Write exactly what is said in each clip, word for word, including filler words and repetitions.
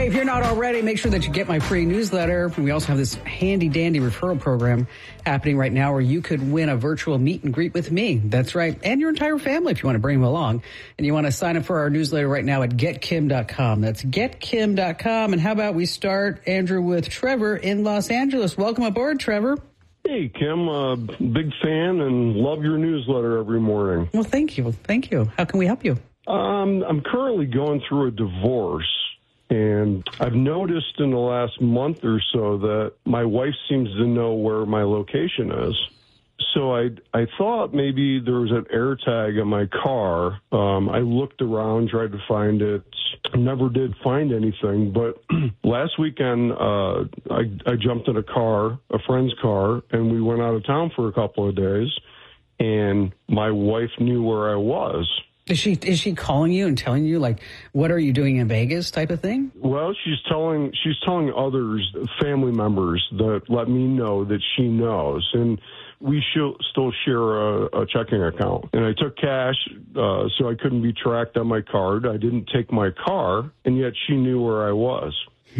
Hey, if you're not already, make sure that you get my free newsletter. We also have this handy-dandy referral program happening right now where you could win a virtual meet and greet with me. That's right. And your entire family if you want to bring them along. And you want to sign up for our newsletter right now at get kim dot com. That's get kim dot com. And how about we start, Andrew, with Trevor in Los Angeles. Welcome aboard, Trevor. Hey, Kim, uh, big fan and love your newsletter every morning. Well, thank you. Thank you. How can we help you? Um, I'm currently going through a divorce, and I've noticed in the last month or so that my wife seems to know where my location is. So I I thought maybe there was an AirTag in my car. Um, I looked around, tried to find it. Never did find anything. But last weekend, uh, I, I jumped in a car, a friend's car, and we went out of town for a couple of days. And my wife knew where I was. Is she is she calling you and telling you, like, what are you doing in Vegas type of thing? Well, she's telling she's telling others, family members, that let me know that she knows. And we sh- still share a, a checking account. And I took cash, uh, so I couldn't be tracked on my card. I didn't take my car, and yet she knew where I was.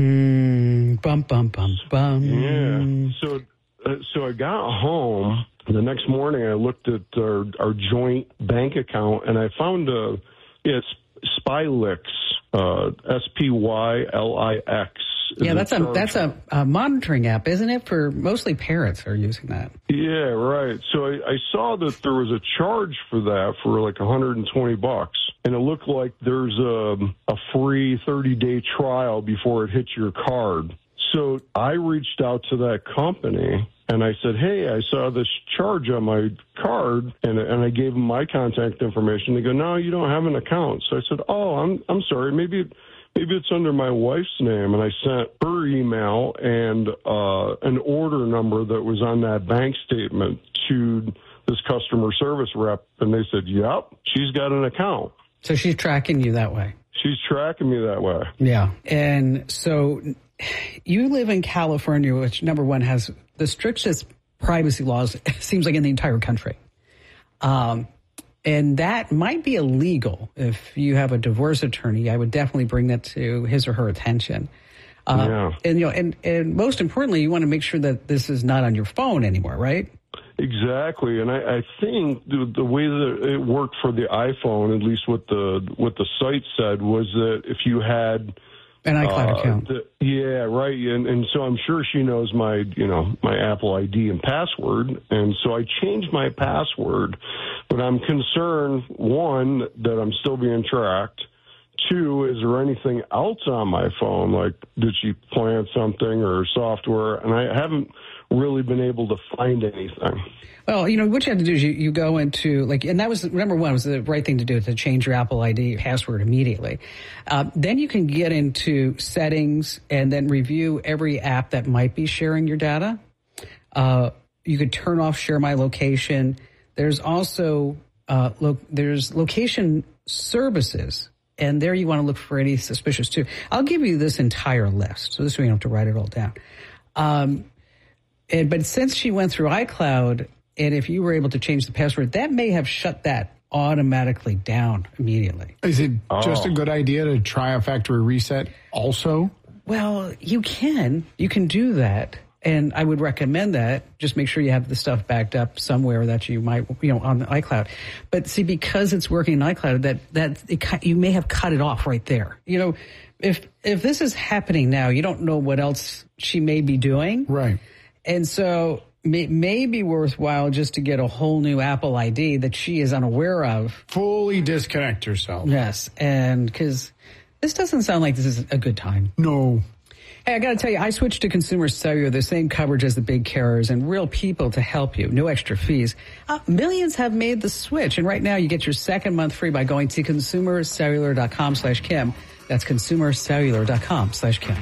Hmm. Bum, bum, bum, bum. Yeah. So, uh, so I got home. The next morning, I looked at our, our joint bank account, and I found a, yeah, it's Spylix, uh, S P Y L I X. Yeah, that's a that's a, a monitoring app, isn't it? For mostly parents are using that. Yeah, right. So I, I saw that there was a charge for that for like one hundred twenty bucks, and it looked like there's a, a free thirty day trial before it hits your card. So I reached out to that company. And I said, hey, I saw this charge on my card, and and I gave them my contact information. They go, no, you don't have an account. So I said, oh, I'm I'm sorry, maybe it, maybe it's under my wife's name. And I sent her email and uh, an order number that was on that bank statement to this customer service rep, and they said, yep, she's got an account. So she's tracking you that way. She's tracking me that way. Yeah, and so you live in California, which, number one, has the strictest privacy laws, it seems like, in the entire country. Um, and that might be illegal. If you have a divorce attorney, I would definitely bring that to his or her attention. Uh, yeah. And, you know, and, and most importantly, you want to make sure that this is not on your phone anymore, right? Exactly, and I, I think the, the way that it worked for the iPhone, at least what the what the site said, was that if you had an iCloud uh, account, the, yeah, right, and, and so I'm sure she knows my you know my Apple I D and password, and so I changed my password, but I'm concerned, one, that I'm still being tracked. Two, is there anything else on my phone? Like, did she plant something or software? And I haven't really been able to find anything. Well, you know, what you have to do is you, you go into, like, and that was, number one, was the right thing to do, to change your Apple I D password immediately. Uh, then you can get into settings and then review every app that might be sharing your data. Uh, you could turn off Share My Location. There's also, uh, lo- there's location services. And there you want to look for any suspicious too. I'll give you this entire list, so this way you don't have to write it all down. Um, and, but since she went through iCloud, and if you were able to change the password, that may have shut that automatically down immediately. Is it oh. just a good idea to try a factory reset also? Well, you can. You can do that. And I would recommend that. Just make sure you have the stuff backed up somewhere that you might, you know, on the iCloud. But see, because it's working in iCloud, that that it, you may have cut it off right there. You know, if if this is happening now, you don't know what else she may be doing. Right. And so it may be worthwhile just to get a whole new Apple I D that she is unaware of. Fully disconnect yourself. Yes. And because this doesn't sound like this is a good time. No. Hey, I got to tell you, I switched to Consumer Cellular, the same coverage as the big carriers and real people to help you. No extra fees. Uh, millions have made the switch. And right now you get your second month free by going to consumercellular.com slash Kim. That's consumercellular.com slash Kim.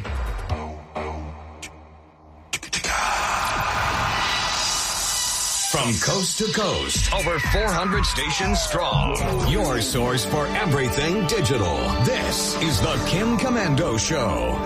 From coast to coast, over four hundred stations strong. Your source for everything digital. This is the Kim Komando Show.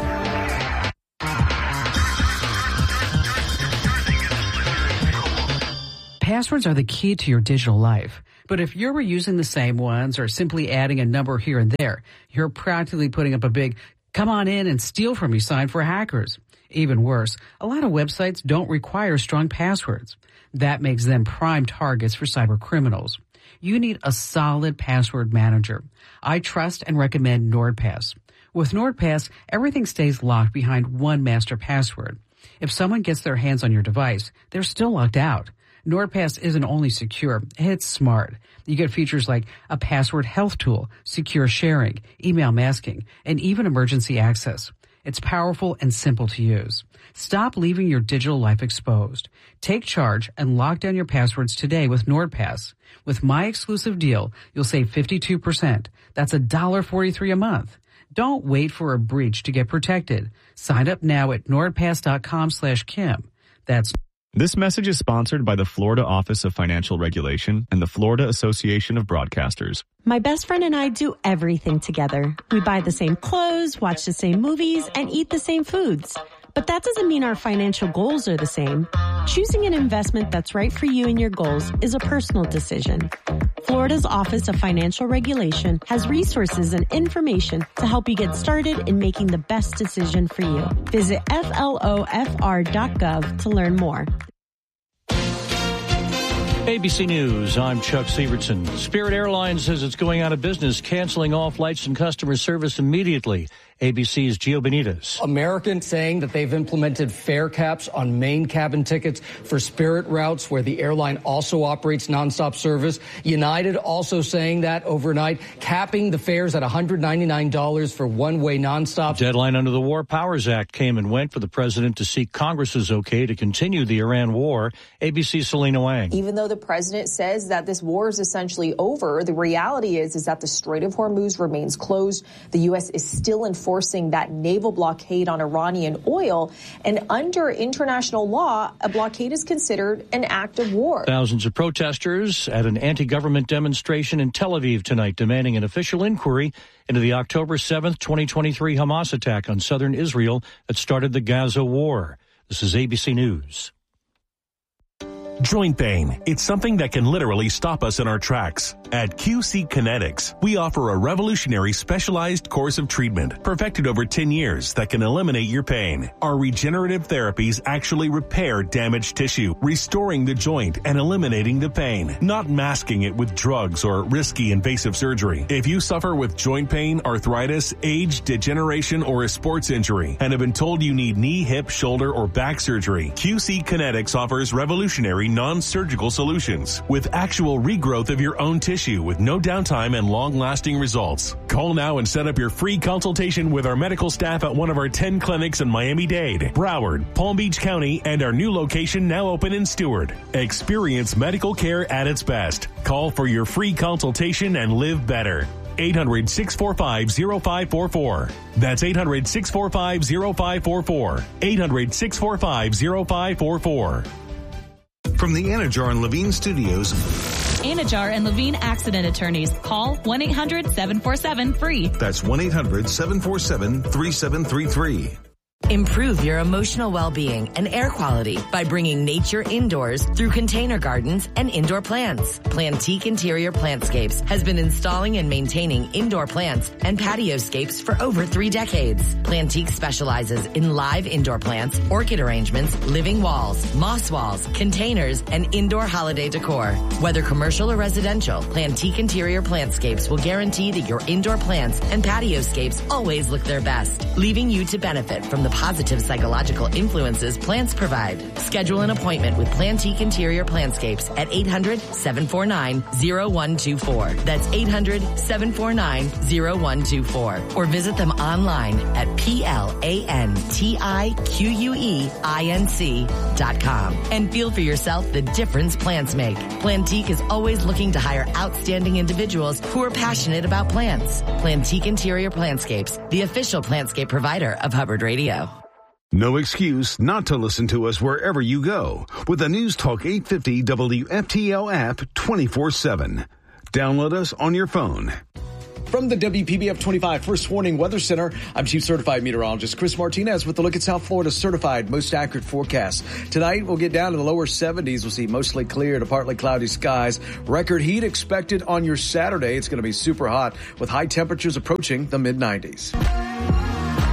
Passwords are the key to your digital life. But if you're reusing the same ones or simply adding a number here and there, you're practically putting up a big Come on in and steal from your site for hackers. Even worse, a lot of websites don't require strong passwords. That makes them prime targets for cyber criminals. You need a solid password manager. I trust and recommend NordPass. With NordPass, everything stays locked behind one master password. If someone gets their hands on your device, they're still locked out. NordPass isn't only secure, it's smart. You get features like a password health tool, secure sharing, email masking, and even emergency access. It's powerful and simple to use. Stop leaving your digital life exposed. Take charge and lock down your passwords today with NordPass. With my exclusive deal, you'll save fifty-two percent. That's one dollar forty-three a month. Don't wait for a breach to get protected. Sign up now at nordpass.com slash Kim. That's This message is sponsored by the Florida Office of Financial Regulation and the Florida Association of Broadcasters. My best friend and I do everything together. We buy the same clothes, watch the same movies, and eat the same foods. But that doesn't mean our financial goals are the same. Choosing an investment that's right for you and your goals is a personal decision. Florida's Office of Financial Regulation has resources and information to help you get started in making the best decision for you. Visit F L O F R dot gov to learn more. A B C News, I'm Chuck Severson. Spirit Airlines says it's going out of business, canceling all flights and customer service immediately. A B C's Gio Benitez. American saying that they've implemented fare caps on main cabin tickets for Spirit routes where the airline also operates nonstop service. United also saying that overnight, capping the fares at one hundred ninety-nine dollars for one-way nonstop. Deadline under the War Powers Act came and went for the president to seek Congress's okay to continue the Iran war. A B C's Selena Wang. Even though the president says that this war is essentially over, the reality is, is that the Strait of Hormuz remains closed. The U S is still enforcing Enforcing that naval blockade on Iranian oil. And under international law, a blockade is considered an act of war. Thousands of protesters at an anti-government demonstration in Tel Aviv tonight demanding an official inquiry into the October seventh, twenty twenty-three Hamas attack on southern Israel that started the Gaza war. This is A B C News. Joint pain. It's something that can literally stop us in our tracks. At Q C Kinetics, we offer a revolutionary specialized course of treatment perfected over ten years that can eliminate your pain. Our regenerative therapies actually repair damaged tissue, restoring the joint and eliminating the pain, not masking it with drugs or risky invasive surgery. If you suffer with joint pain, arthritis, age, degeneration, or a sports injury and have been told you need knee, hip, shoulder, or back surgery, Q C Kinetics offers revolutionary non-surgical solutions with actual regrowth of your own tissue with no downtime and long-lasting results. Call now and set up your free consultation with our medical staff at one of our ten clinics in Miami-Dade, Broward, Palm Beach County, and our new location now open in Stewart. Experience medical care at its best. Call for your free consultation and live better. eight hundred, six four five, zero five four four. That's eight hundred, six four five, zero five four four. eight hundred, six four five, zero five four four. From the Anajar and Levine Studios. Anajar and Levine Accident Attorneys. Call one eight hundred, seven four seven, free. That's one eight hundred, seven four seven, three seven three three. Improve your emotional well-being and air quality by bringing nature indoors through container gardens and indoor plants. Plantique Interior Plantscapes has been installing and maintaining indoor plants and patioscapes for over three decades. Plantique specializes in live indoor plants, orchid arrangements, living walls, moss walls, containers, and indoor holiday decor. Whether commercial or residential, Plantique Interior Plantscapes will guarantee that your indoor plants and patioscapes always look their best, leaving you to benefit from the positive psychological influences plants provide. Schedule an appointment with Plantique Interior Plantscapes at eight hundred, seven four nine, zero one two four. That's eight hundred, seven four nine, zero one two four. Or visit them online at P L A N T I Q U E I N C dot com. And feel for yourself the difference plants make. Plantique is always looking to hire outstanding individuals who are passionate about plants. Plantique Interior Plantscapes, the official plantscape provider of Hubbard Radio. No excuse not to listen to us wherever you go with the News Talk eight fifty W F T L app twenty-four seven. Download us on your phone. From the W P B F twenty-five First Warning Weather Center, I'm Chief Certified Meteorologist Chris Martinez with a look at South Florida's certified most accurate forecast. Tonight, we'll get down to the lower seventies. We'll see mostly clear to partly cloudy skies. Record heat expected on your Saturday. It's going to be super hot with high temperatures approaching the mid nineties.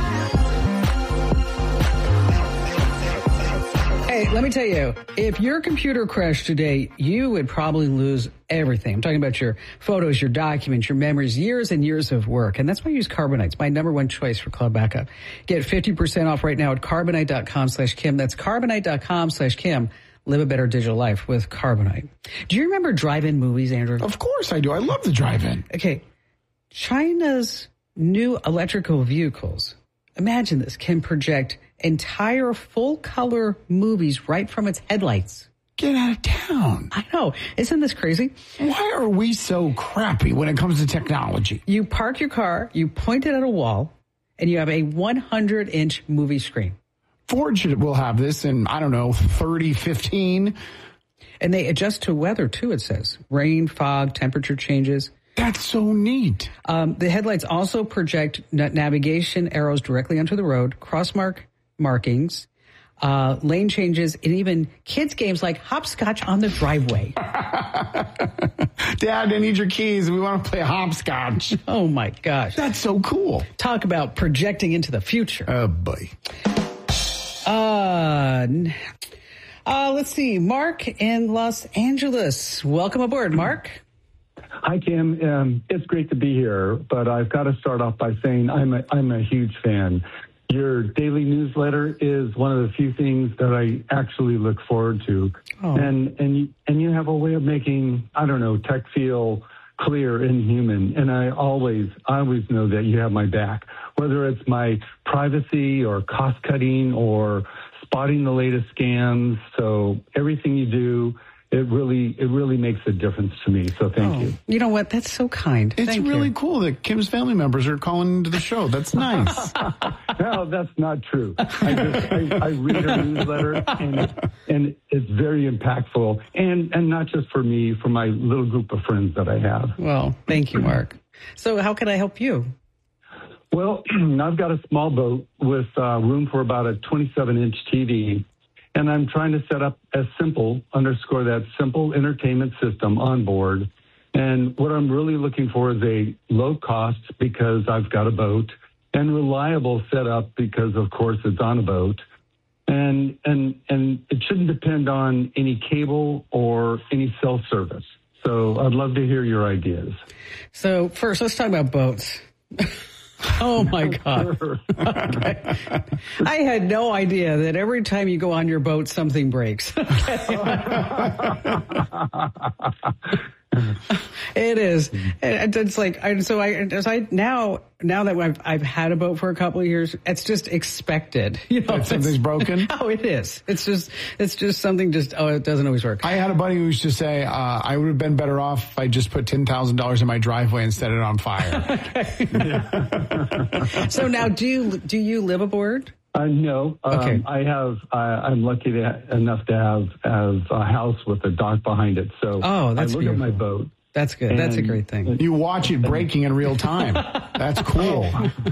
Hey, let me tell you, if your computer crashed today, you would probably lose everything. I'm talking about your photos, your documents, your memories, years and years of work. And that's why I use Carbonite. It's my number one choice for cloud backup. Get fifty percent off right now at carbonite.com slash Kim. That's carbonite.com slash Kim. Live a better digital life with Carbonite. Do you remember drive-in movies, Andrew? Of course I do. I love the drive-in. Okay. China's new electrical vehicles, imagine this, can project entire full-color movies right from its headlights. Get out of town. I know. Isn't this crazy? Why are we so crappy when it comes to technology? You park your car, you point it at a wall, and you have a one hundred inch movie screen. Ford should, will have this in, I don't know, thirty fifteen. And they adjust to weather, too, it says. Rain, fog, temperature changes. That's so neat. Um, the headlights also project na- navigation arrows directly onto the road, crossmark markings, uh, lane changes, and even kids' games like hopscotch on the driveway. Dad, I need your keys. We want to play hopscotch. Oh, my gosh. That's so cool. Talk about projecting into the future. Oh, boy. Uh, uh, let's see. Mark in Los Angeles. Welcome aboard, Mark. Hi, Kim. Um, it's great to be here, but I've got to start off by saying I'm a, I'm a huge fan. Your daily newsletter is one of the few things that I actually look forward to. Oh. And, and, you, and you have a way of making, I don't know, tech feel clear and human. And I always, I always know that you have my back, whether it's my privacy or cost cutting or spotting the latest scams. So everything you do, it really, it really makes a difference to me. So thank oh, you. You know what? That's so kind. It's thank really you. cool that Kim's family members are calling into the show. That's nice. No, that's not true. I just, I, I read her newsletter and, it, and it's very impactful. And, and not just for me, for my little group of friends that I have. Well, thank you, Mark. So how can I help you? Well, I've got a small boat with uh, room for about a twenty-seven inch T V. And I'm trying to set up a simple, underscore that, simple entertainment system on board. And what I'm really looking for is a low cost, because I've got a boat, and reliable setup because, of course, it's on a boat. And and and it shouldn't depend on any cable or any cell service. So I'd love to hear your ideas. So first, let's talk about boats. Oh, my God. Okay. I had no idea that every time you go on your boat, something breaks. It is. It's like, so I, as I now, now that I've, I've had a boat for a couple of years, it's just expected. You know, that something's broken? Oh, it is. It's just, it's just something just, oh, it doesn't always work. I had a buddy who used to say, uh, I would have been better off if I just put ten thousand dollars in my driveway and set it on fire. So now, do you, do you live aboard? Uh, no, um, okay. I have. Uh, I'm lucky to, enough to have have a house with a dock behind it. So oh, that's I look beautiful. at my boat. That's good. And that's a great thing. You watch it breaking in real time. That's cool.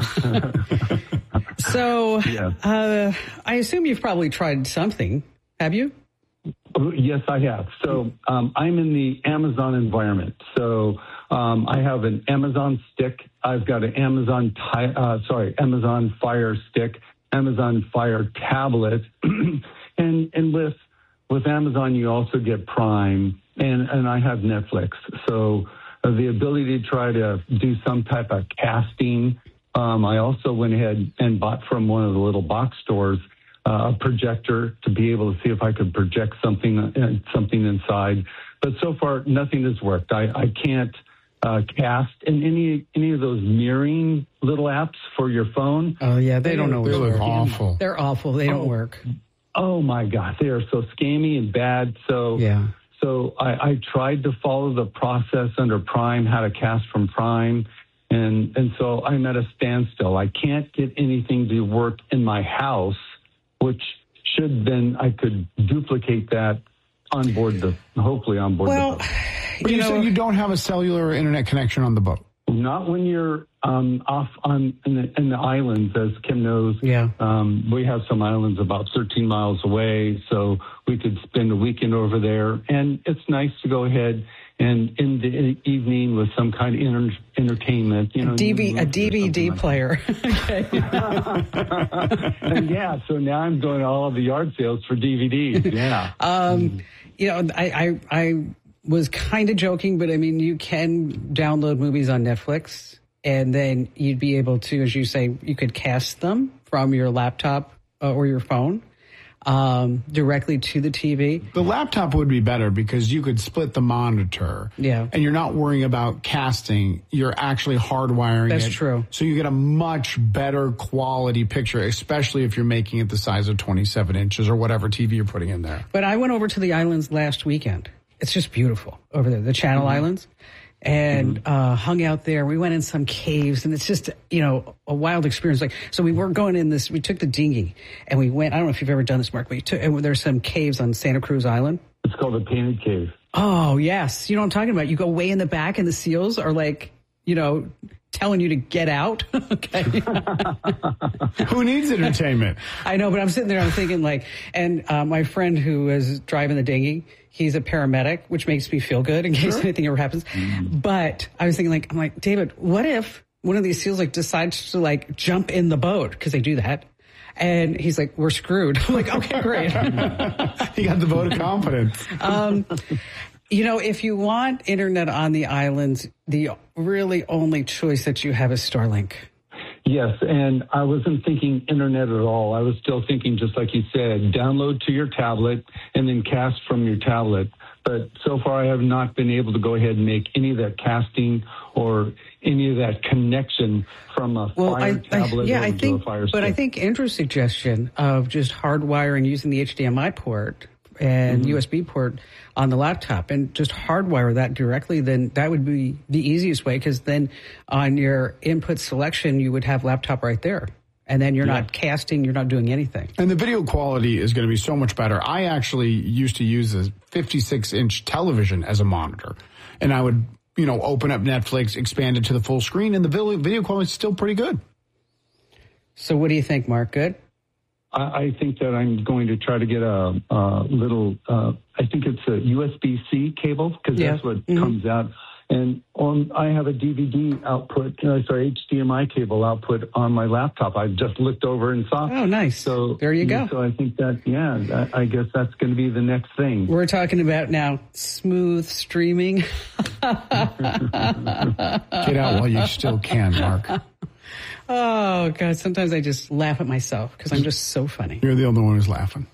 So, yeah. uh, I assume you've probably tried something. Have you? Yes, I have. So um, I'm in the Amazon environment. So um, I have an Amazon stick. I've got an Amazon, ti- uh, sorry, Amazon Fire stick. Amazon Fire tablet, and and with with Amazon you also get Prime, and and I have Netflix. So uh, the ability to try to do some type of casting. Um, I also went ahead and bought from one of the little box stores uh, a projector to be able to see if I could project something uh, something inside. But so far nothing has worked. I, I can't. Uh, cast and any any of those mirroring little apps for your phone. Oh yeah, they, they don't know. They look awful. They're awful. They don't oh, work. Oh my God, they are so scammy and bad. So yeah. So I, I tried to follow the process under Prime, how to cast from Prime, and and so I'm at a standstill. I can't get anything to work in my house, which should then I could duplicate that on board the hopefully on board well, the boat. But you, you know, said you don't have a cellular internet connection on the boat. Not when you're um, off on in the, in the islands, as Kim knows. Yeah. Um, we have some islands about thirteen miles away, so we could spend a weekend over there. And it's nice to go ahead and in the evening with some kind of inter- entertainment. You know, a, D V- a D V D player. Okay. Yeah, so now I'm going to all of the yard sales for D V Ds. Yeah. um, you know, I, I, I was kind of joking, but I mean, you can download movies on Netflix, and then you'd be able to, as you say, you could cast them from your laptop uh, or your phone. Um, directly to the T V. The laptop would be better because you could split the monitor. Yeah. And you're not worrying about casting. You're actually hardwiring That's it. That's true. So you get a much better quality picture, especially if you're making it the size of twenty-seven inches or whatever T V you're putting in there. But I went over to the islands last weekend. It's just beautiful over there, the Channel mm-hmm. Islands. And mm-hmm. uh, hung out there. We went in some caves, and it's just, you know, a wild experience. Like, so we were going in this, we took the dinghy, and we went, I don't know if you've ever done this, Mark, but you took, and there's some caves on Santa Cruz Island. It's called the Painted Cave. Oh, yes. You know what I'm talking about? You go way in the back, and the seals are like, you know, telling you to get out. Okay. Who needs entertainment? I know, but I'm sitting there, I'm thinking like, and uh, my friend who is driving the dinghy, he's a paramedic, which makes me feel good in case sure. anything ever happens. Mm. But I was thinking like, I'm like, David, what if one of these seals like decides to like jump in the boat? Because they do that. And he's like, we're screwed. I'm like, okay, great. He got the vote of confidence. um, you know, if you want internet on the islands, the really only choice that you have is Starlink. Yes, and I wasn't thinking internet at all. I was still thinking, just like you said, download to your tablet and then cast from your tablet. But so far I have not been able to go ahead and make any of that casting or any of that connection from a well, Fire I, tablet I, yeah, or I to think, a Fire Stick. But I think Andrew's suggestion of just hardwiring using the H D M I port and mm-hmm. U S B port on the laptop and just hardwire that directly, then that would be the easiest way, because then on your input selection, you would have laptop right there. And then you're yeah. not casting, you're not doing anything. And the video quality is going to be so much better. I actually used to use a fifty-six inch television as a monitor, and I would, you know, open up Netflix, expand it to the full screen, and the video quality is still pretty good. So what do you think, Mark? Good? I think that I'm going to try to get a, a little, uh, I think it's a U S B C cable, because yeah. that's what mm-hmm. comes out. And on, I have a D V D output, uh, sorry, H D M I cable output on my laptop. I just looked over and saw. Oh, nice. So there you go. So I think that, yeah, I guess that's going to be the next thing. We're talking about now smooth streaming. Get out while you still can, Mark. Oh, God, sometimes I just laugh at myself because I'm just so funny. You're the only one who's laughing.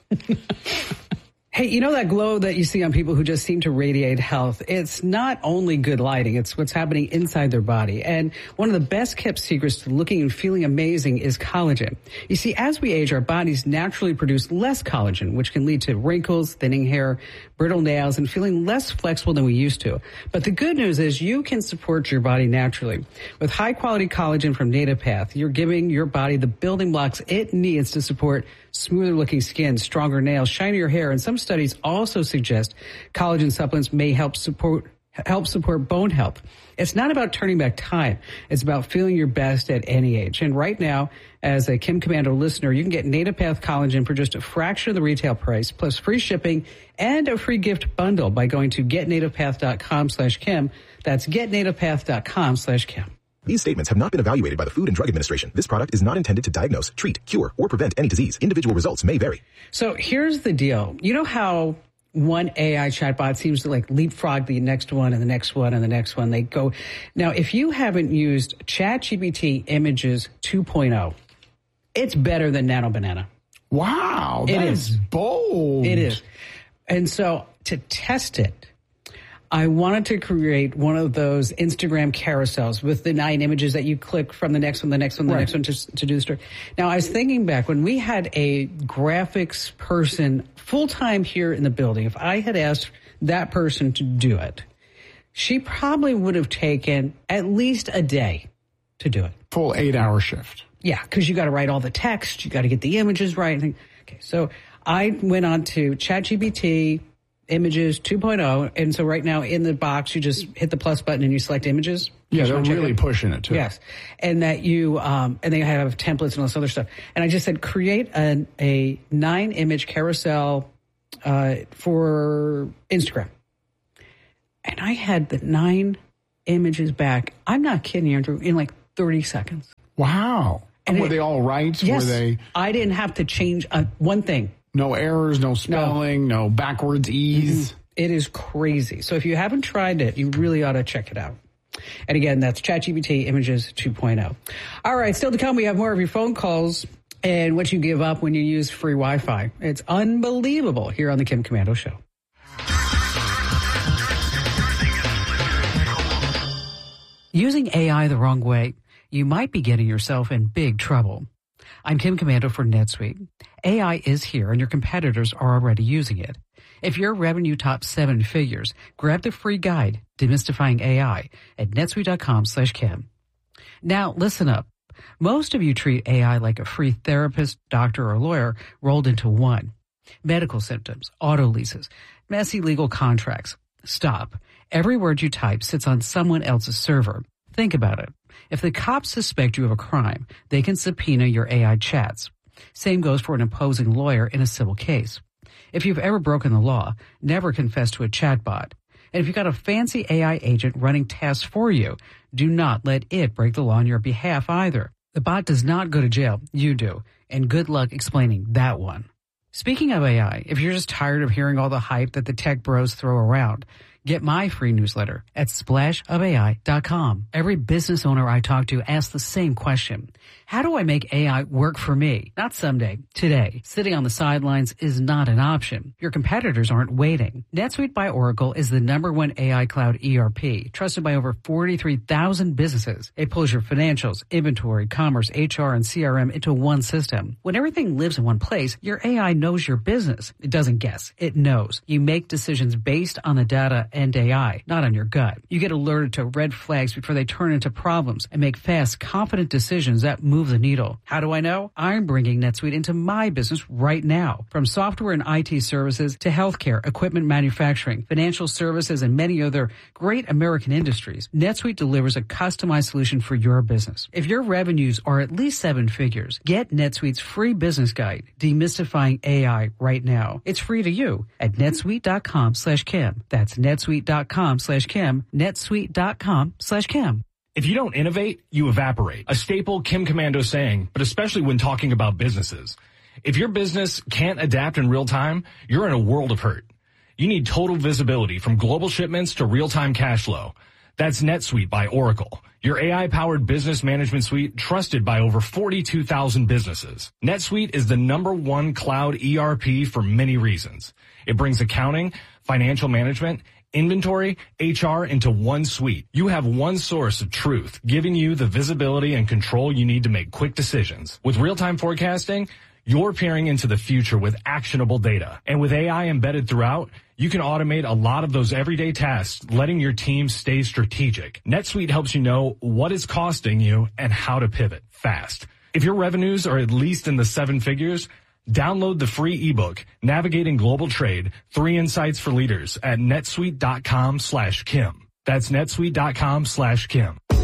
Hey, you know that glow that you see on people who just seem to radiate health? It's not only good lighting, it's what's happening inside their body. And one of the best kept secrets to looking and feeling amazing is collagen. You see, as we age, our bodies naturally produce less collagen, which can lead to wrinkles, thinning hair, brittle nails, and feeling less flexible than we used to. But the good news is you can support your body naturally. With high quality collagen from NativePath, you're giving your body the building blocks it needs to support smoother looking skin, stronger nails, shinier hair, and some studies also suggest collagen supplements may help support help support bone health. It's not about turning back time. It's about feeling your best at any age. And right now, as a Kim Komando listener, you can get NativePath collagen for just a fraction of the retail price, plus free shipping and a free gift bundle by going to getnativepath.com slash Kim. That's getnativepath.com slash Kim. These statements have not been evaluated by the Food and Drug Administration. This product is not intended to diagnose, treat, cure, or prevent any disease. Individual results may vary. So here's the deal. You know how one A I chatbot seems to like leapfrog the next one and the next one and the next one? They go. Now, if you haven't used ChatGPT Images two point oh, it's better than Nano Banana. Wow, it that is is bold. It is. And so to test it, I wanted to create one of those Instagram carousels with the nine images that you click from the next one, the next one, the right. next one to, to do the story. Now, I was thinking back when we had a graphics person full-time here in the building, if I had asked that person to do it, she probably would have taken at least a day to do it. Full eight-hour shift. Yeah, because you got to write all the text, you got to get the images right. Okay, so I went on to ChatGPT Images two point oh, and so right now in the box you just hit the plus button and you select images. Yeah, they're really pushing it too. Yes, and that you um, and they have templates and all this other stuff. And I just said create an, a nine image carousel uh, for Instagram. And I had the nine images back. I'm not kidding, Andrew, in like thirty seconds. Wow. And were it, they all right? Yes. Were they? I didn't have to change uh, one thing. No errors, no spelling, no, no backwards E's. Mm-hmm. It is crazy. So if you haven't tried it, you really ought to check it out. And again, that's ChatGPT Images two point oh. All right, still to come, we have more of your phone calls and what you give up when you use free Wi-Fi. It's unbelievable here on the Kim Komando Show. Using A I the wrong way, you might be getting yourself in big trouble. I'm Kim Komando for NetSuite. A I is here and your competitors are already using it. If your revenue tops seven figures, grab the free guide, Demystifying A I, at netsuite.com slash Kim. Now, listen up. Most of you treat A I like a free therapist, doctor, or lawyer rolled into one. Medical symptoms, auto leases, messy legal contracts. Stop. Every word you type sits on someone else's server. Think about it. If the cops suspect you of a crime, they can subpoena your A I chats. Same goes for an opposing lawyer in a civil case. If you've ever broken the law, never confess to a chatbot. And if you've got a fancy A I agent running tasks for you, do not let it break the law on your behalf either. The bot does not go to jail. You do. And good luck explaining that one. Speaking of A I, if you're just tired of hearing all the hype that the tech bros throw around, get my free newsletter at splash of A I dot com. Every business owner I talk to asks the same question. How do I make A I work for me? Not someday, today. Sitting on the sidelines is not an option. Your competitors aren't waiting. NetSuite by Oracle is the number one A I cloud E R P, trusted by over forty-three thousand businesses. It pulls your financials, inventory, commerce, H R, and C R M into one system. When everything lives in one place, your A I knows your business. It doesn't guess. It knows. You make decisions based on the data and A I, not on your gut. You get alerted to red flags before they turn into problems and make fast, confident decisions that move the needle. How do I know? I'm bringing NetSuite into my business right now. From software and I T services to healthcare, equipment manufacturing, financial services, and many other great American industries, NetSuite delivers a customized solution for your business. If your revenues are at least seven figures, get NetSuite's free business guide, Demystifying A I, right now. It's free to you at netsuite.com slash Kim. That's netsuite.com slash Kim, netsuite.com slash Kim. If you don't innovate, you evaporate. A staple Kim Komando saying, but especially when talking about businesses. If your business can't adapt in real time, you're in a world of hurt. You need total visibility from global shipments to real-time cash flow. That's NetSuite by Oracle, your A I-powered business management suite trusted by over forty-two thousand businesses. NetSuite is the number one cloud E R P for many reasons. It brings accounting, financial management, inventory, H R into one suite. You have one source of truth, giving you the visibility and control you need to make quick decisions. With real-time forecasting, you're peering into the future with actionable data. And with A I embedded throughout, you can automate a lot of those everyday tasks, letting your team stay strategic. NetSuite helps you know what is costing you and how to pivot fast. If your revenues are at least in the seven figures, download the free ebook, Navigating Global Trade, Three Insights for Leaders at netsuite.com slash Kim. That's netsuite.com slash Kim.